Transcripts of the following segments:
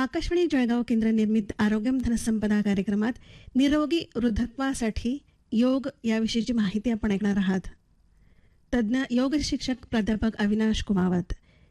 आकाशवाणी जळगाव केंद्र निर्मित आरोग्यम धनसंपदा कार्यक्रमात निरोगी वृद्धत्वासाठी योग याविषयीची माहिती आपण ऐकणार आहात. तज्ज्ञ योग शिक्षक प्राध्यापक अविनाश कुमावत.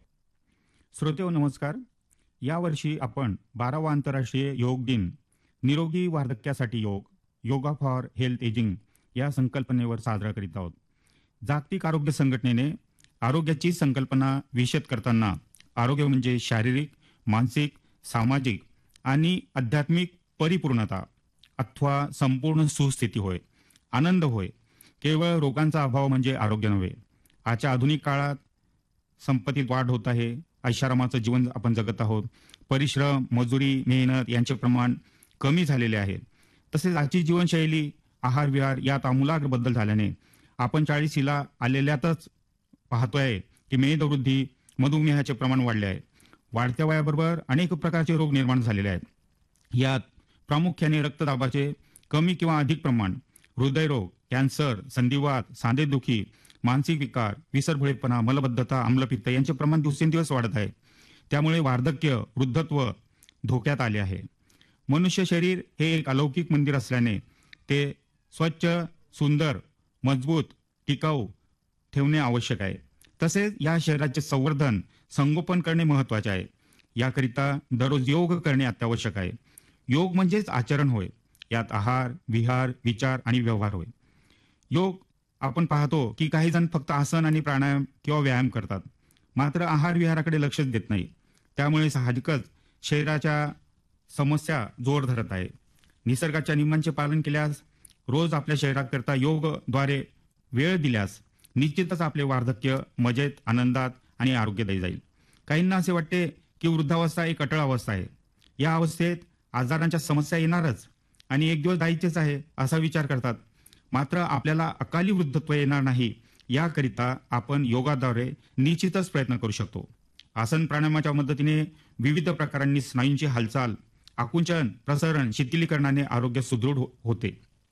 श्रोतेहो नमस्कार. यावर्षी आपण 12वा आंतरराष्ट्रीय योग दिन निरोगी वार्धक्यासाठी योगा फॉर हेल्थ एजिंग या संकल्पनेवर साजरा करीत आहोत. जागतिक आरोग्य संघटनेने आरोग्याची संकल्पना विशद करताना आरोग्य म्हणजे शारीरिक, मानसिक, सामाजिक आणि आध्यात्मिक परिपूर्णता अथवा संपूर्ण सुस्थिती होय, आनंद होय. केवळ रोगांचा अभाव म्हणजे आरोग्य नव्हे. आजच्या आधुनिक काळात संपत्तीत वाढ होत आहे, ऐशारामाचं जीवन आपण जगत आहोत. परिश्रम, मजुरी, मेहनत यांचे प्रमाण कमी झालेले आहे. तसेच आजची जीवनशैली, आहार विहार यात आमूलाग्र बदल झाल्याने आपण 40ला आलेल्यातच पाहतोय की मेदवृद्धी, मधुमेहाचे प्रमाण वाढले आहे. वाढत्या वयाबरोबर अनेक प्रकारचे रोग निर्माण झालेले आहेत. यात प्रामुख्याने रक्तदाबाचे कमी किंवा अधिक प्रमाण, हृदयरोग, कॅन्सर, संधिवात, सांधेदुखी, मानसिक विकार, विसरभोळेपणा, मलबद्धता, आम्लपित्त यांचे प्रमाण दिवसेंदिवस वाढत आहे. त्यामुळे वार्धक्य, वृद्धत्व धोक्यात आले आहे. मनुष्य शरीर हे एक अलौकिक मंदिर असल्याने ते स्वच्छ, सुंदर, मजबूत, टिकाऊ ठेवणे आवश्यक आहे. तसेच या शरीराचे संवर्धन, संगोपन करणे महत्वाचे आहे. याकरिता दररोज योग करणे अत्यावश्यक आहे. योग म्हणजेच आचरण होय. यात आहार, विहार, विचार आणि व्यवहार होय. योग आपण पाहतो की काही जण फक्त आसन आणि प्राणायाम किंवा व्यायाम करतात, मात्र आहार विहाराकडे लक्षच देत नाही. त्यामुळे साहजिकच शरीराच्या समस्या जोर धरत आहे. निसर्गाच्या नियमांचे पालन केल्यास, रोज आपल्या शरीराकरता योगद्वारे वेळ दिल्यास निश्चितच आपले वार्धक्य मजेत, आनंदात आणि आरोग्यदायी जाईल. काहींना असे वाटते की वृद्धावस्था एक अटळ अवस्था आहे. या अवस्थेत आजारांच्या समस्या येणारच आणि एक दिवस जायचेच आहे असा विचार करतात. मात्र आपल्याला अकाली वृद्धत्व येणार नाही याकरिता आपण योगाद्वारे निश्चितच प्रयत्न करू शकतो. आसन प्राणायामाच्या मदतीने विविध प्रकारांनी स्नायूंची हालचाल, आकुंचन, प्रसरण, शिथिलीकरणाने आरोग्य सुदृढ होते.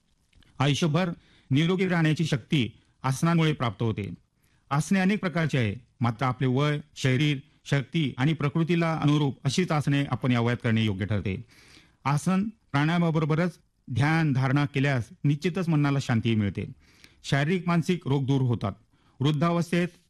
आयुष्यभर निरोगी राहण्याची शक्ती आसनांमुळे प्राप्त होते. आसने अनेक प्रकारचे आहे, मात्र आपले वय, शरीर, शक्ती आणि प्रकृतीला अनुरूप अशीच आसने आपण या वयात करणे योग्य ठरते. आसन प्राणायामाबरोबरच ध्यान धारणा केल्यास निश्चितच मनाला शांती मिळते. शारीरिक मानसिक रोग दूर होतात. वृद्धावस्थेत